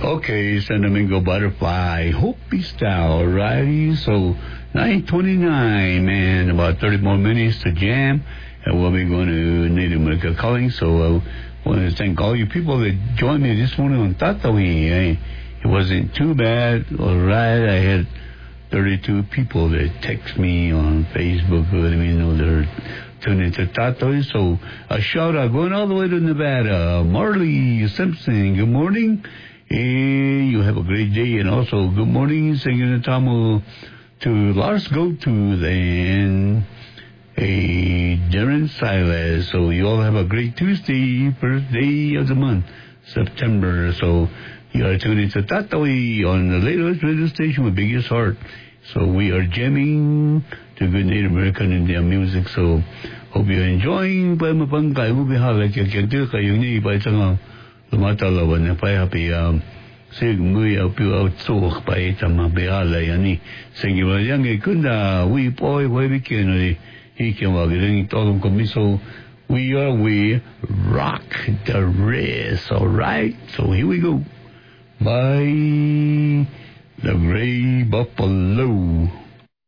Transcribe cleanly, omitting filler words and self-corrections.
Okay, San Domingo Butterfly, Hopi style, alrighty. So 9:29, man, about 30 more minutes to jam, and we'll be going to Native America Calling. So I want to thank all you people that joined me this morning on Tatawi. It wasn't too bad, alright. I had 32 people that text me on Facebook letting me know they're tuning to Tatawi. So a shout out going all the way to Nevada. Marley Simpson, good morning. Hey, you have a great day, and also good morning, singing the Tamil to Lars Gotu and Darren Silas. So you all have a great Tuesday, first day of the month, September. So you are tuning to Tatawi on the latest radio station with biggest heart. So we are jamming to good Native American Indian music. So hope you're enjoying. Bye mapangkay mo bihala kaya kaya kayo ni iba itang lumatalawan na payapiyam sig muy apiu outsok pa itama bihala yani sige mo yang ikunda we boy we weekend he can walk in tolong komiso we rock the race, all right. So here we go. Bye, the Gray Buffalo.